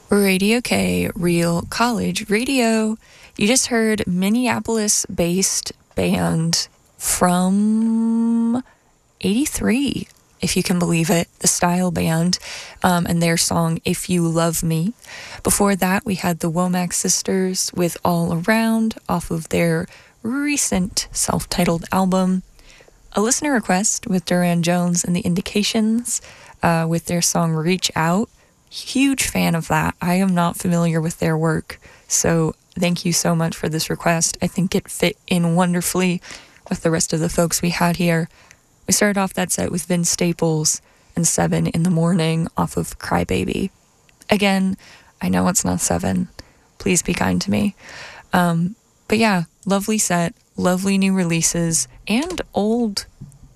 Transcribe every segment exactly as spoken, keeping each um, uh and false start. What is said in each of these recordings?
Radio K, Real College Radio. You just heard Minneapolis-based band from eighty-three, if you can believe it, the Style Band, um, and their song If You Love Me. Before that, we had the Womack Sisters with All Around off of their recent self-titled album. A listener request with Duran Jones and the Indications uh, with their song Reach Out. Huge fan of that. I am not familiar with their work, so thank you so much for this request. I think it fit in wonderfully with the rest of the folks we had here. We started off that set with Vince Staples and Seven in the Morning off of Crybaby. Again, I know it's not Seven. Please be kind to me. Um, but yeah, lovely set, lovely new releases, and old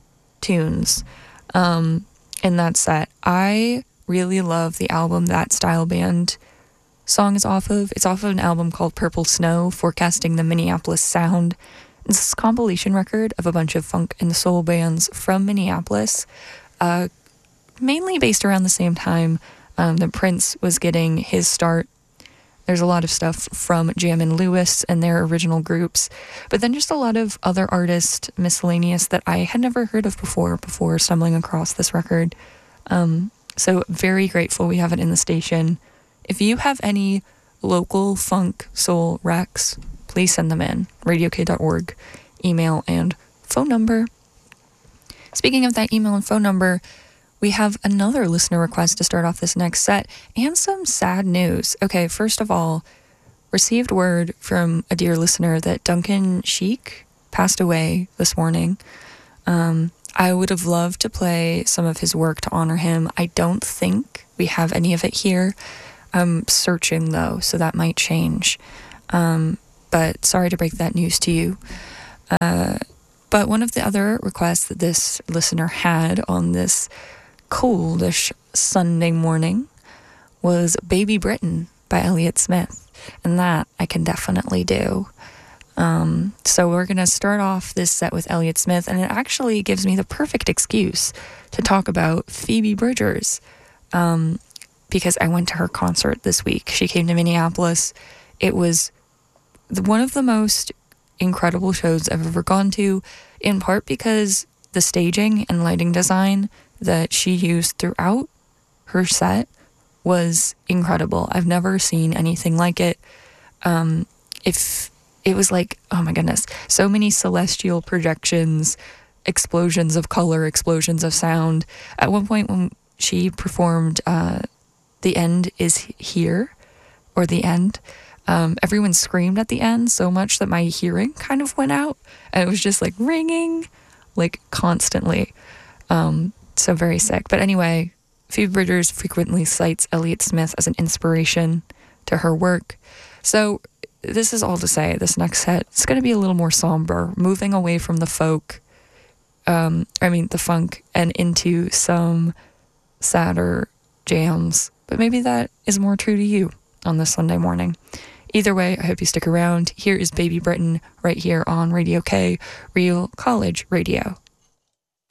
tunes um, in that set. I really love the album that Style Band song is off of. It's off of an album called Purple Snow, Forecasting the Minneapolis Sound. It's a compilation record of a bunch of funk and soul bands from Minneapolis, uh, mainly based around the same time um, that Prince was getting his start. There's a lot of stuff from Jammin' Lewis and their original groups, but then just a lot of other artists, miscellaneous, that I had never heard of before, before stumbling across this record. Um, so very grateful we have it in the station. If you have any local funk soul recs, please send them in. radio k dot org, email and phone number. Speaking of that email and phone number, we have another listener request to start off this next set, and some sad news. Okay, first of all, received word from a dear listener that Duncan Sheik passed away this morning. Um, I would have loved to play some of his work to honor him. I don't think we have any of it here. I'm searching, though, so that might change. Um, but sorry to break that news to you. Uh, but one of the other requests that this listener had on this coldish Sunday morning was Baby Britain by Elliott Smith, and that I can definitely do. Um, so we're going to start off this set with Elliott Smith, and it actually gives me the perfect excuse to talk about Phoebe Bridgers, um, because I went to her concert this week. She came to Minneapolis. It was one of the most incredible shows I've ever gone to, in part because the staging and lighting design that she used throughout her set was incredible. I've never seen anything like it. Um, if it was like, oh my goodness, so many celestial projections, explosions of color, explosions of sound. At one point when she performed uh, The End Is Here, or The End, um, everyone screamed at the end so much that my hearing kind of went out, and it was just like ringing, like constantly. Um, so very sick. But anyway, Phoebe Bridgers frequently cites Elliott Smith as an inspiration to her work. So this is all to say, this next set, it's going to be a little more somber, moving away from the folk, um, I mean the funk, and into some sadder jams. But maybe that is more true to you on this Sunday morning. Either way, I hope you stick around. Here is Baby Britain right here on Radio K, Real College Radio.